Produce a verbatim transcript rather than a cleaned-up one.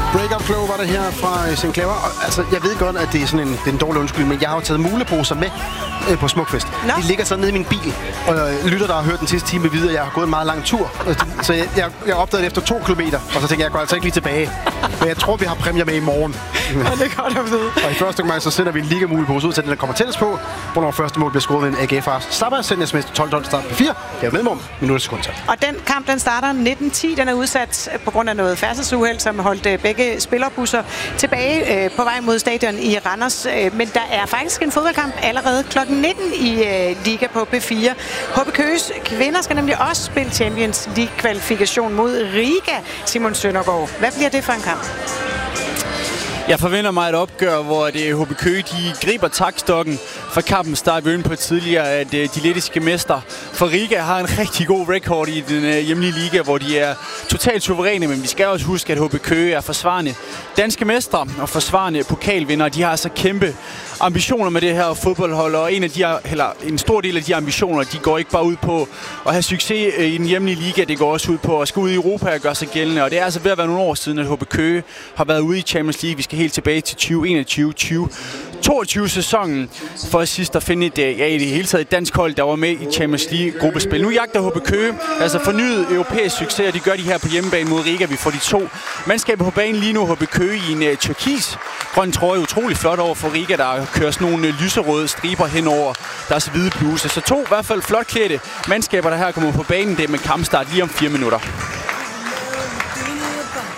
Breakup Flow var det her fra Saint Clever. Altså, jeg ved godt, at det er sådan en, det er en dårlig undskyld, men jeg har jo taget muleposer med øh, på Smukfest. No. De ligger så nede i min bil, og øh, lytter, der har hørt den sidste time videre, jeg har gået en meget lang tur. Så jeg, jeg, jeg opdagede det efter to kilometer, og så tænkte jeg, jeg går altså ikke lige tilbage. Men jeg tror, vi har præmier med i morgen. Ja, det er godt at vide. Og i første omgang, så sender vi en liga-mulepose ud til den, der kommer tættest på. Hvornår første mål bliver scoret ved en A G F-ars. Slapper, sender sms tolv tolv start på fire. Det er medmum, minutter sekunder. Og den kamp, den starter nitten ti. Den er udsat på grund af noget færdselsuheld, som holdt begge spillerbusser tilbage øh, på vej mod stadion i Randers. Men der er faktisk en fodboldkamp allerede klokken nitten i øh, Liga på P fire. H B Køges kvinder skal nemlig også spille Champions League-kvalifikation mod Riga. Simon Søndergaard, hvad bliver det for en kamp? Jeg forventer mig et opgør, hvor det H B Køge de griber taktstokken for kampen start. Vi på tidligere, at de lettiske mester for Riga har en rigtig god record i den hjemlige liga, hvor de er totalt suveræne, men vi skal også huske, at H B Køge er forsvarende danske mestre og forsvarende pokalvinder. De har altså kæmpe ambitioner med det her fodboldhold, og en, af de, eller en stor del af de ambitioner, de går ikke bare ud på at have succes i den hjemlige liga, det går også ud på at skal ud i Europa og gøre sig gældende, og det er altså ved at være nogle år siden, at H B Køge har været ude i Champions League. Vi skal helt tilbage til tyve enogtyve tyve toogtyve sæsonen for sidst at finde et, ja, i det hele taget et dansk hold, der var med i Champions League gruppespil. Nu jagter H B Køge altså fornyet europæisk succes, og de gør de her på hjemmebane mod Riga. Vi får de to mandskaber på banen lige nu. H B Køge i en uh, turkis grøn trøje, utrolig flot over for Riga, der kører sådan nogle uh, lyserøde striber henover deres hvide bluse. Så to i hvert fald flot klædte mandskaber, der her kommer på banen. Det er med kampstart lige om fire minutter.